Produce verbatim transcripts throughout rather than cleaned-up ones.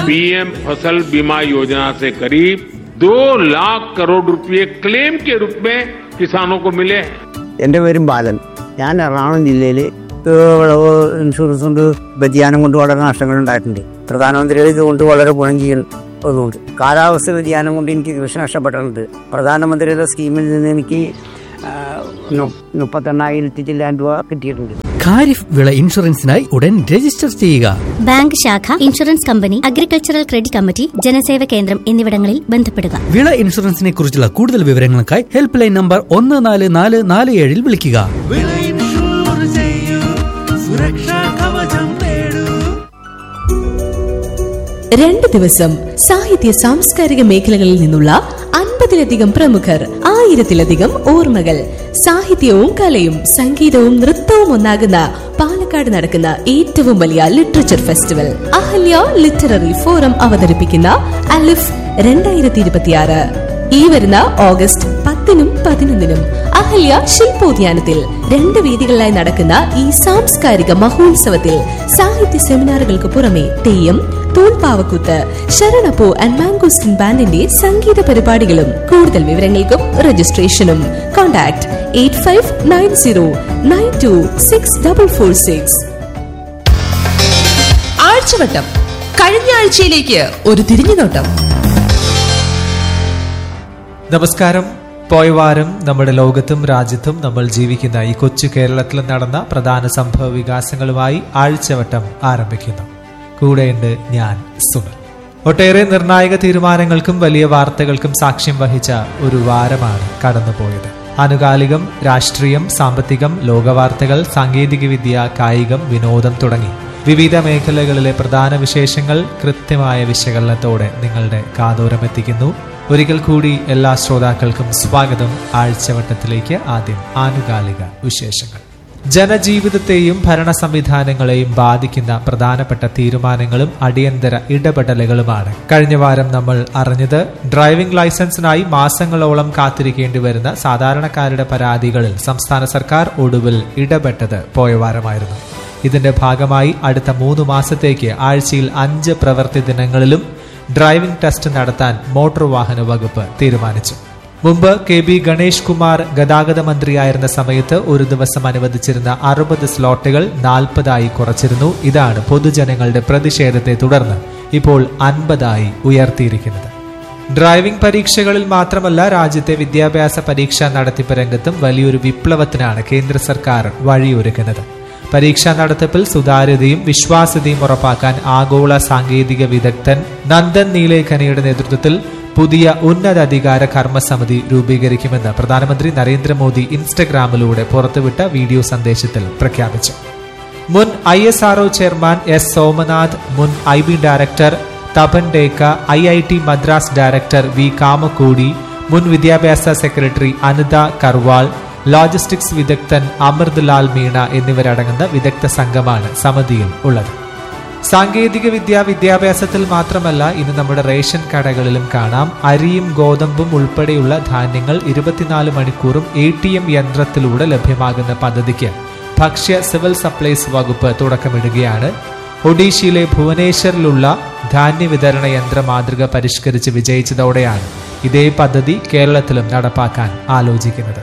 PM फसल बीमा योजना से करीब दो लाख करोड़ रुपए क्लेम के रूप में किसानों को मिले हैं. എന്റെ പേരും ബാലൻ. ഞാൻ എറണാകുളം ജില്ലയിൽ വിളവ് ഇൻഷുറൻസ് കൊണ്ട് വ്യതിയാനം കൊണ്ട് വളരെ നഷ്ടങ്ങൾ ഉണ്ടായിട്ടുണ്ട്. പ്രധാനമന്ത്രിയുടെ ഇതുകൊണ്ട് വളരെ ഗുണം ചെയ്യുന്നുണ്ട്. കാലാവസ്ഥ വ്യതിയാനം കൊണ്ട് എനിക്ക് കൃഷി നഷ്ടപ്പെട്ടിട്ടുണ്ട്. പ്രധാനമന്ത്രിയുടെ സ്കീമിൽ നിന്ന് എനിക്ക് മുപ്പത്തെണ്ണായിരത്തി ചില്ലാൻ രൂപ കിട്ടിയിട്ടുണ്ട്. ഖാരിഫ് വിള ഇൻഷുറൻസിനായി ഉടൻ രജിസ്റ്റർ ചെയ്യുക. ബാങ്ക് ശാഖ, insurance company, agricultural credit committee, ജനസേവ കേന്ദ്രം എന്നിവിടങ്ങളിൽ ബന്ധപ്പെടുക. വിള ഇൻഷുറൻസിനെ കുറിച്ചുള്ള കൂടുതൽ വിവരങ്ങൾക്കായി ഹെൽപ്പ് ലൈൻ നമ്പർ ഒന്ന് നാല് നാല് നാല് ഏഴിൽ വിളിക്കുക. രണ്ട് ദിവസം സാഹിത്യ സാംസ്കാരിക മേഖലകളിൽ നിന്നുള്ള അൻപതിലധികം പ്രമുഖർ, ആയിരത്തിലധികം ഓർമ്മകൾ, സാഹിത്യവും കലയും സംഗീതവും നൃത്തവും ഒന്നാകുന്ന പാലക്കാട് നടക്കുന്ന ഏറ്റവും വലിയ literature festival Ahalya literary forum അവതരിപ്പിക്കുന്ന അലിഫ് രണ്ടായിരത്തി ഇരുപത്തിയാറ് ഈ വരുന്ന ഓഗസ്റ്റ് പത്തിനും പതിനൊന്നിനും അഹല്യ ശില്പോദ്യാനത്തിൽ രണ്ട് വേദികളിലായി നടക്കുന്ന ഈ സാംസ്കാരിക മഹോത്സവത്തിൽ സാഹിത്യ സെമിനാറുകൾക്ക് പുറമെ തെയ്യം, തൂൺപാവക്കൂത്ത്, ശരണപ്പൂ ആൻഡ് മാംഗോസ്റ്റിൻ ബാൻഡിന്റെ സംഗീത പരിപാടികളും. കൂടുതൽ വിവരങ്ങൾക്കും രജിസ്ട്രേഷനും contact eight five nine zero nine to six double four six. ആഴ്ചവട്ടം കഴിഞ്ഞ ആഴ്ചയിലേക്ക് ഒരു തിരിഞ്ഞുനോട്ടം. നമസ്കാരം. പോയ വാരം നമ്മുടെ ലോകത്തും രാജ്യത്തും നമ്മൾ ജീവിക്കുന്ന ഈ കൊച്ചു കേരളത്തിൽ നടന്ന പ്രധാന സംഭവ വികാസങ്ങളുമായി ആഴ്ചവട്ടം ആരംഭിക്കുന്നു. കൂടെയുണ്ട് ഞാൻ സുമൻ. ഒട്ടേറെ നിർണായക തീരുമാനങ്ങൾക്കും വലിയ വാർത്തകൾക്കും സാക്ഷ്യം വഹിച്ച ഒരു വാരമാണ് കടന്നുപോയത്. ആനുകാലികം, രാഷ്ട്രീയം, സാമ്പത്തികം, ലോകവാർത്തകൾ, സാങ്കേതികവിദ്യ, കായികം, വിനോദം തുടങ്ങി വിവിധ മേഖലകളിലെ പ്രധാന വിശേഷങ്ങൾ കൃത്യമായ വിശകലനത്തോടെ നിങ്ങളുടെ കാതോരമെത്തിക്കുന്നു. ഒരിക്കൽ കൂടി എല്ലാ ശ്രോതാക്കൾക്കും സ്വാഗതം ആഴ്ചവട്ടത്തിലേക്ക്. ആദ്യം ആനുകാലിക വിശേഷങ്ങൾ. ജനജീവിതത്തെയും ഭരണ സംവിധാനങ്ങളെയും ബാധിക്കുന്ന പ്രധാനപ്പെട്ട തീരുമാനങ്ങളും അടിയന്തര ഇടപെടലുകളുമാണ് കഴിഞ്ഞ വാരം നമ്മൾ അറിഞ്ഞത്. ഡ്രൈവിംഗ് ലൈസൻസിനായി മാസങ്ങളോളം കാത്തിരിക്കേണ്ടി വരുന്ന സാധാരണക്കാരുടെ പരാതികളിൽ സംസ്ഥാന സർക്കാർ ഒടുവിൽ ഇടപെട്ടത് പോയ വാരമായിരുന്നു. ഇതിന്റെ ഭാഗമായി അടുത്ത മൂന്ന് മാസത്തേക്ക് ആഴ്ചയിൽ അഞ്ച് പ്രവൃത്തി ദിനങ്ങളിലും ഡ്രൈവിംഗ് ടെസ്റ്റ് നടത്താൻ മോട്ടോർ വാഹന വകുപ്പ് തീരുമാനിച്ചു. മുമ്പ് കെ ബി ഗണേഷ് കുമാർ ഗതാഗത മന്ത്രിയായിരുന്ന സമയത്ത് ഒരു ദിവസം അനുവദിച്ചിരുന്ന അറുപത് സ്ലോട്ടുകൾ നാൽപ്പതായി കുറച്ചിരുന്നു. ഇതാണ് പൊതുജനങ്ങളുടെ പ്രതിഷേധത്തെ തുടർന്ന് ഇപ്പോൾ അൻപതായി ഉയർത്തിയിരിക്കുന്നത്. ഡ്രൈവിംഗ് പരീക്ഷകളിൽ മാത്രമല്ല, രാജ്യത്തെ വിദ്യാഭ്യാസ പരീക്ഷാ നടത്തിപ്പ് രംഗത്തും വലിയൊരു വിപ്ലവത്തിനാണ് കേന്ദ്ര സർക്കാർ വഴിയൊരുക്കുന്നത്. പരീക്ഷാ നടത്തിപ്പിൽ സുതാര്യതയും വിശ്വാസ്യതയും ഉറപ്പാക്കാൻ ആഗോള സാങ്കേതിക വിദഗ്ധൻ നന്ദൻ നീലേഖനയുടെ നേതൃത്വത്തിൽ പുതിയ ഉന്നതാധികാര കർമ്മസമിതി രൂപീകരിക്കുമെന്ന് പ്രധാനമന്ത്രി നരേന്ദ്രമോദി ഇൻസ്റ്റഗ്രാമിലൂടെ പുറത്തുവിട്ട വീഡിയോ സന്ദേശത്തിൽ പ്രഖ്യാപിച്ചു. മുൻ I S R O chairman S Somnath, മുൻ I B director Tapan Deka, I I T Madras director V കാമക്കോടി, മുൻ വിദ്യാഭ്യാസ സെക്രട്ടറി അനിത കർവാൾ, ലോജിസ്റ്റിക്സ് വിദഗ്ധൻ അമൃത് ലാൽ മീണ എന്നിവരടങ്ങുന്ന വിദഗ്ധ സംഘമാണ് സമിതിയിൽ ഉള്ളത്. സാങ്കേതിക വിദ്യ വിദ്യാഭ്യാസത്തിൽ മാത്രമല്ല, ഇന്ന് നമ്മുടെ റേഷൻ കടകളിലും കാണാം. അരിയും ഗോതമ്പും ഉൾപ്പെടെയുള്ള ധാന്യങ്ങൾ ഇരുപത്തിനാല് മണിക്കൂറും എ ടി എം യന്ത്രത്തിലൂടെ ലഭ്യമാകുന്ന പദ്ധതിക്ക് ഭക്ഷ്യ സിവിൽ സപ്ലൈസ് വകുപ്പ് തുടക്കമിടുകയാണ്. ഒഡീഷയിലെ ഭുവനേശ്വറിലുള്ള ധാന്യ വിതരണ യന്ത്ര മാതൃക പരിഷ്കരിച്ച് വിജയിച്ചതോടെയാണ് ഇതേ പദ്ധതി കേരളത്തിലും നടപ്പാക്കാൻ ആലോചിക്കുന്നത്.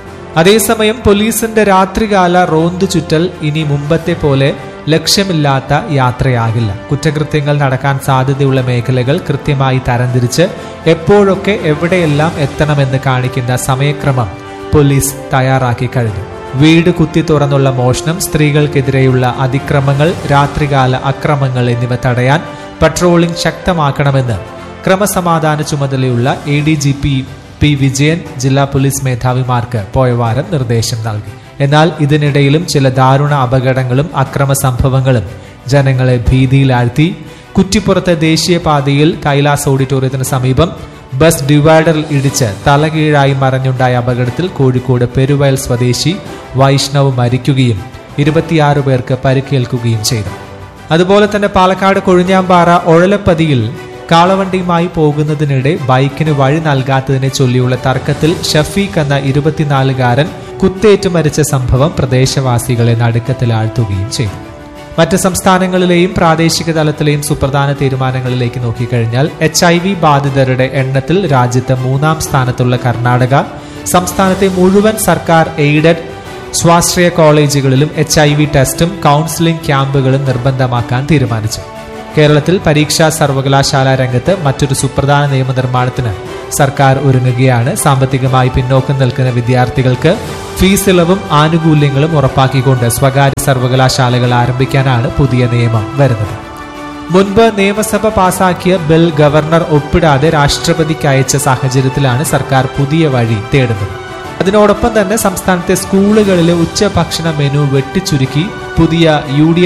അതേസമയം പോലീസിന്റെ രാത്രികാല റോന്തു ചുറ്റൽ ഇനി മുമ്പത്തെ പോലെ ലക്ഷ്യമില്ലാത്ത യാത്രയാകില്ല. കുറ്റകൃത്യങ്ങൾ നടക്കാൻ സാധ്യതയുള്ള മേഖലകൾ കൃത്യമായി തരംതിരിച്ച് എപ്പോഴൊക്കെ എവിടെയെല്ലാം എത്തണമെന്ന് കാണിക്കുന്ന സമയക്രമം പോലീസ് തയ്യാറാക്കി കഴിഞ്ഞു. വീട് കുത്തി തുറന്നുള്ള മോഷണം, സ്ത്രീകൾക്കെതിരെയുള്ള അതിക്രമങ്ങൾ, രാത്രികാല അക്രമങ്ങൾ എന്നിവ തടയാൻ പട്രോളിംഗ് ശക്തമാക്കണമെന്ന് ക്രമസമാധാന ചുമതലയുള്ള A D G P P Vijayan ജില്ലാ പോലീസ് മേധാവിമാർക്ക് പോയവാരം നിർദ്ദേശം നൽകി. എന്നാൽ ഇതിനിടയിലും ചില ദാരുണ അപകടങ്ങളും അക്രമ സംഭവങ്ങളും ജനങ്ങളെ ഭീതിയിലാഴ്ത്തി. കുറ്റിപ്പുറത്തെ ദേശീയപാതയിൽ കൈലാസ് ഓഡിറ്റോറിയത്തിന് സമീപം ബസ് ഡിവൈഡറിൽ ഇടിച്ച് തലകീഴായി മറിഞ്ഞുണ്ടായ അപകടത്തിൽ കോഴിക്കോട് പെരുവയൽ സ്വദേശി വൈഷ്ണവ് മരിക്കുകയും ഇരുപത്തിയാറ് പേർക്ക് പരിക്കേൽക്കുകയും ചെയ്തു. അതുപോലെ തന്നെ പാലക്കാട് കൊഴിഞ്ഞാമ്പാറ ഒഴലപ്പതിയിൽ കാളവണ്ടിയുമായി പോകുന്നതിനിടെ ബൈക്കിന് വഴി നൽകാത്തതിനെ ചൊല്ലിയുള്ള തർക്കത്തിൽ ഷഫീഖ് എന്ന ഇരുപത്തിനാലുകാരൻ കുത്തേറ്റ് മരിച്ച സംഭവം പ്രദേശവാസികളെ നടുക്കത്തിലാഴ്ത്തുകയും ചെയ്തു. മറ്റ് സംസ്ഥാനങ്ങളിലെയും പ്രാദേശിക തലത്തിലെയും സുപ്രധാന തീരുമാനങ്ങളിലേക്ക് നോക്കിക്കഴിഞ്ഞാൽ എച്ച് ഐ വി ബാധിതരുടെ എണ്ണത്തിൽ രാജ്യത്ത് മൂന്നാം സ്ഥാനത്തുള്ള കർണാടക സംസ്ഥാനത്തെ മുഴുവൻ സർക്കാർ എയ്ഡഡ് സ്വാശ്രയ കോളേജുകളിലും എച്ച് ഐ വി ടെസ്റ്റും കൗൺസിലിംഗ് ക്യാമ്പുകളും നിർബന്ധമാക്കാൻ തീരുമാനിച്ചു. കേരളത്തിൽ പരീക്ഷാ സർവകലാശാല രംഗത്ത് മറ്റൊരു സുപ്രധാന നിയമനിർമ്മാണത്തിന് സർക്കാർ ഒരുങ്ങുകയാണ്. സാമ്പത്തികമായി പിന്നോക്കം നിൽക്കുന്ന വിദ്യാർത്ഥികൾക്ക് ഫീസ് ഇളവും ആനുകൂല്യങ്ങളും ഉറപ്പാക്കിക്കൊണ്ട് സ്വകാര്യ സർവകലാശാലകൾ ആരംഭിക്കാനാണ് പുതിയ നിയമം വരുന്നത്. മുൻപ് നിയമസഭ പാസാക്കിയ ബിൽ ഗവർണർ ഒപ്പിടാതെ രാഷ്ട്രപതിക്ക് അയച്ച സാഹചര്യത്തിലാണ് സർക്കാർ പുതിയ വഴി തേടുന്നത്. അതിനോടൊപ്പം തന്നെ സംസ്ഥാനത്തെ സ്കൂളുകളിലെ ഉച്ചഭക്ഷണ മെനു വെട്ടിച്ചുരുക്കി പുതിയ യു ഡി